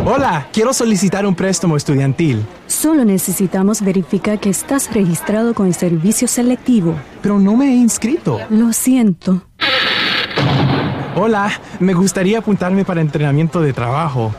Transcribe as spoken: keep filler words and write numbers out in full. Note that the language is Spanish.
Hola, quiero solicitar un préstamo estudiantil. Solo necesitamos verificar que estás registrado con el servicio selectivo. Pero no me he inscrito. Lo siento. Hola, me gustaría apuntarme para entrenamiento de trabajo.